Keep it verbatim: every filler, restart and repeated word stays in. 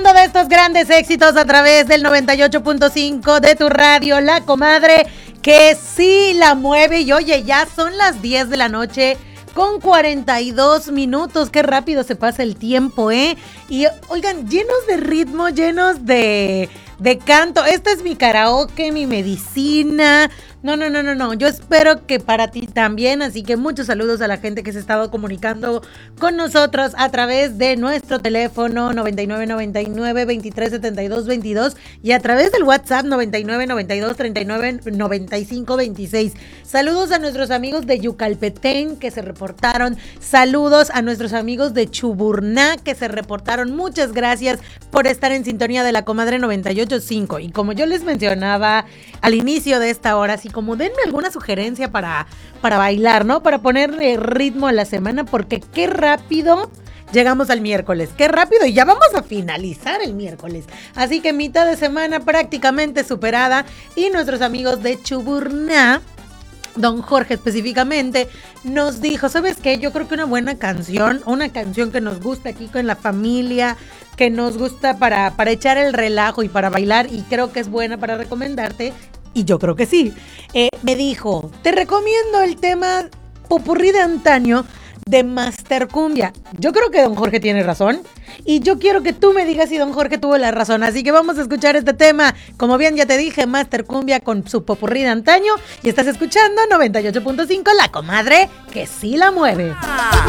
Disfruta de estos grandes éxitos a través del noventa y ocho punto cinco de tu radio, La Comadre, que sí la mueve. Y oye, ya son las diez de la noche con cuarenta y dos minutos. Qué rápido se pasa el tiempo, ¿eh? Y oigan, llenos de ritmo, llenos de, de canto. Este es mi karaoke, mi medicina. No, no, no, no, no. Yo espero que para ti también. Así que muchos saludos a la gente que se ha estado comunicando con nosotros a través de nuestro teléfono noventa y nueve noventa y nueve veintitrés setenta y dos veintidós y a través del WhatsApp noventa y nueve noventa y dos treinta y nueve noventa y cinco veintiséis. Saludos a nuestros amigos de Yucalpetén que se reportaron. Saludos a nuestros amigos de Chuburná que se reportaron. Muchas gracias por estar en sintonía de La Comadre noventa y ocho punto cinco. Y como yo les mencionaba al inicio de esta hora, así como denme alguna sugerencia para, para bailar, ¿no? Para ponerle ritmo a la semana, porque qué rápido llegamos al miércoles, qué rápido, y ya vamos a finalizar el miércoles. Así que mitad de semana prácticamente superada, y nuestros amigos de Chuburná, don Jorge específicamente, nos dijo, ¿sabes qué? Yo creo que una buena canción, una canción que nos gusta aquí con la familia, que nos gusta para, para echar el relajo y para bailar, y creo que es buena para recomendarte, y yo creo que sí. Eh, me dijo, te recomiendo el tema Popurrí de Antaño de Master Cumbia. Yo creo que don Jorge tiene razón, y yo quiero que tú me digas si don Jorge tuvo la razón, así que vamos a escuchar este tema. Como bien ya te dije, Master Cumbia con su Popurrí de Antaño, y estás escuchando noventa y ocho punto cinco, La Comadre, que sí la mueve.